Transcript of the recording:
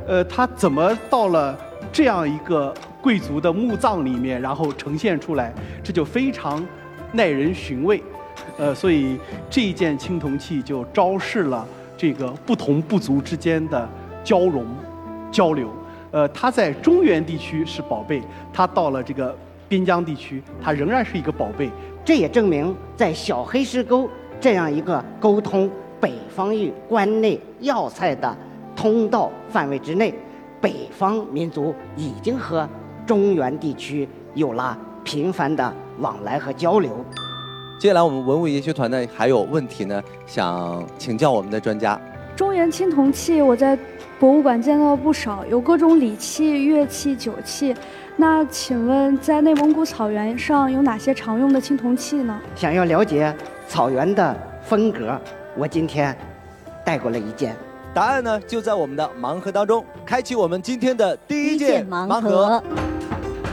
它怎么到了这样一个贵族的墓葬里面，然后呈现出来，这就非常耐人寻味。所以这一件青铜器就昭示了这个不同部族之间的交融、交流。它在中原地区是宝贝，它到了这个边疆地区，它仍然是一个宝贝。 这也证明，在小黑石沟这样一个沟通北方域关内要塞的通道范围之内，北方民族已经和中原地区有了频繁的往来和交流。 接下来我们文物研学团呢还有问题呢，想请教我们的专家。 中原青铜器我在博物馆见到不少，有各种礼器、乐器、酒器。那请问，在内蒙古草原上有哪些常用的青铜器呢？ 想要了解草原的风格，我今天带过了一件。 答案呢就在我们的盲盒当中，开启我们今天的第一件盲盒。